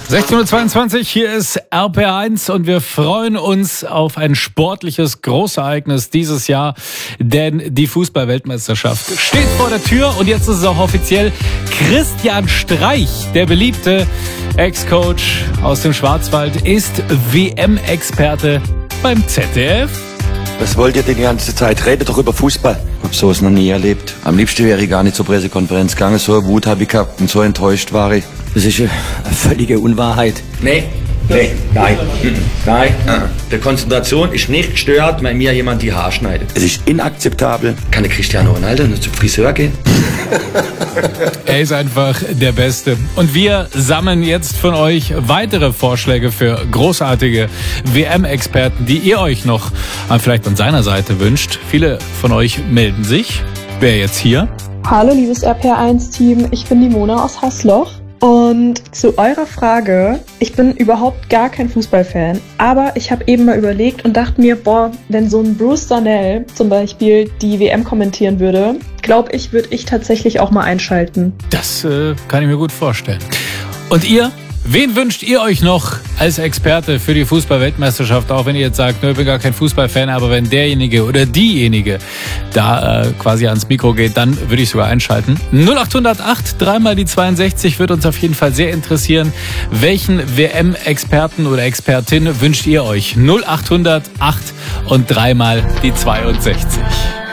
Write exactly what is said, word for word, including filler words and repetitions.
sechzehn Uhr zweiundzwanzig, hier ist R P R eins und wir freuen uns auf ein sportliches Großereignis dieses Jahr, denn die Fußball-Weltmeisterschaft steht vor der Tür und jetzt ist es auch offiziell. Christian Streich, der beliebte Ex-Coach aus dem Schwarzwald, ist W M-Experte beim Z D F. Was wollt ihr denn die ganze Zeit? Redet doch über Fußball. Hab sowas noch nie erlebt. Am liebsten wäre ich gar nicht zur Pressekonferenz gegangen. So eine Wut habe ich gehabt und so enttäuscht war ich. Das ist eine völlige Unwahrheit. Nee, nee, nein, nein. Der Konzentration ist nicht gestört, wenn mir jemand die Haare schneidet. Es ist inakzeptabel. Kann der Cristiano Ronaldo nur zum Friseur gehen? Er ist einfach der Beste. Und wir sammeln jetzt von euch weitere Vorschläge für großartige W M-Experten, die ihr euch noch vielleicht an seiner Seite wünscht. Viele von euch melden sich. Wer jetzt hier? Hallo liebes R P R eins Team, ich bin die Mona aus Haßloch. Und zu eurer Frage, ich bin überhaupt gar kein Fußballfan, aber ich habe eben mal überlegt und dachte mir, boah, wenn so ein Bruce Darnell zum Beispiel die W M kommentieren würde, glaube ich, würde ich tatsächlich auch mal einschalten. Das äh, kann ich mir gut vorstellen. Und ihr? Wen wünscht ihr euch noch als Experte für die Fußball-Weltmeisterschaft? Auch wenn ihr jetzt sagt, ne, ich bin gar kein Fußballfan, aber wenn derjenige oder diejenige da äh, quasi ans Mikro geht, dann würde ich sogar einschalten. null acht null acht, dreimal die zweiundsechzig wird uns auf jeden Fall sehr interessieren. Welchen W M-Experten oder Expertin wünscht ihr euch? null acht null acht und dreimal die zweiundsechzig.